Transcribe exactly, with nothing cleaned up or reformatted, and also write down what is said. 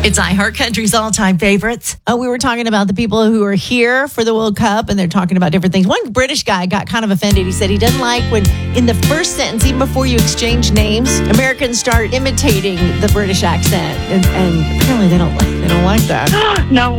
It's iHeartCountry's all-time favorites. Uh, we were talking about the people who are here for the World Cup, and they're talking about different things. One British guy got kind of offended. He said he doesn't like when, in the first sentence, even before you exchange names, Americans start imitating the British accent, and, and apparently they don't like they don't like that. No